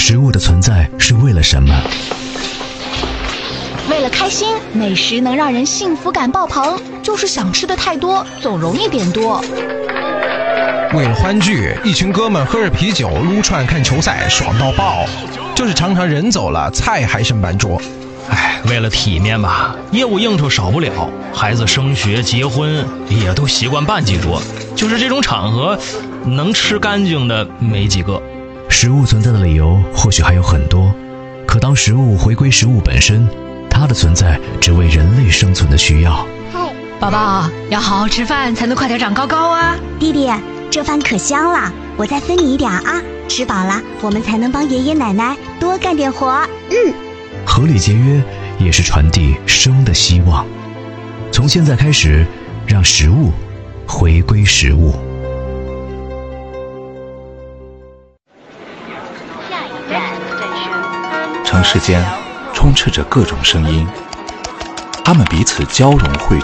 食物的存在是为了什么？ 为了开心，美食能让人幸福感爆棚，就是想吃的太多，总容易点多。 为了欢聚，一群哥们喝着啤酒撸串看球赛，爽到爆。就是常常人走了，菜还剩半桌。 为了体面吧，业务应酬少不了，孩子升学结婚也都习惯办几桌。就是这种场合，能吃干净的没几个。 食物存在的理由或许还有很多，可当食物回归食物本身，它的存在只为人类生存的需要。 宝宝要好好吃饭，才能快点长高高啊！ 弟弟，这饭可香了，我再分你一点啊！吃饱了，我们才能帮爷爷奶奶多干点活。 合理节约也是传递生的希望。从现在开始，让食物回归食物。 城市间充斥着各种声音，它们彼此交融汇